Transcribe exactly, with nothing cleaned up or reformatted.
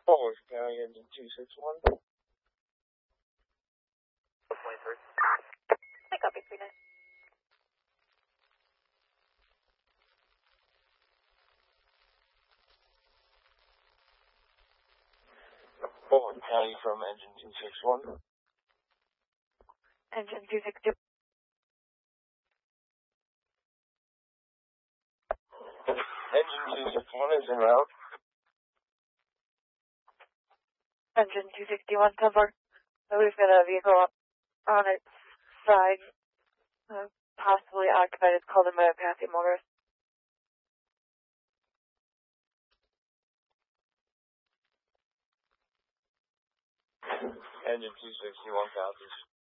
Forward, carry engine two six one. twenty-three. I copy, three nine. Forward, carry from engine two six one. Engine two six two. Engine two six one is en route. Engine two sixty-one, ten four. So we've got a vehicle up on its side, uh, possibly occupied. It's called a myopathy motorist. Engine two sixty one copies.